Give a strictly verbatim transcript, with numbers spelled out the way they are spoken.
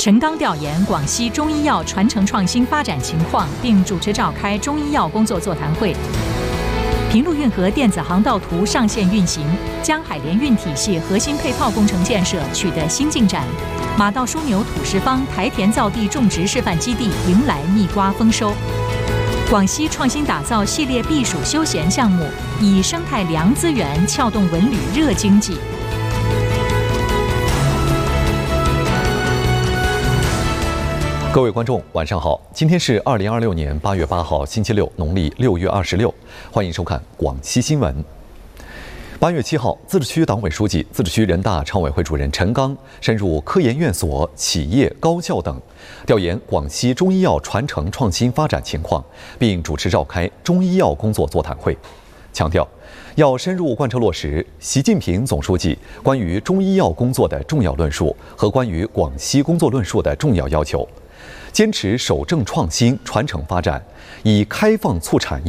陈刚调研广西中医药传承创新发展情况，并主持召开中医药工作座谈会。平陆运河电子航道图上线运行，江海联运体系核心配套工程建设取得新进展。马道枢纽土石方台田造地种植示范基地迎来蜜瓜丰收。广西创新打造系列避暑休闲项目，以生态粮资源撬动文旅热经济。 各位观众，晚上好！今天是二零二六年八月八号，星期六，农历六月二十六。欢迎收看广西新闻。八月七号，自治区党委书记、自治区人大常委会主任陈刚深入科研院所、企业、高校等，调研广西中医药传承创新发展情况，并主持召开中医药工作座谈会，强调要深入贯彻落实习近平总书记关于中医药工作的重要论述和关于广西工作论述的重要要求。坚持守正创新、传承发展，以开放促产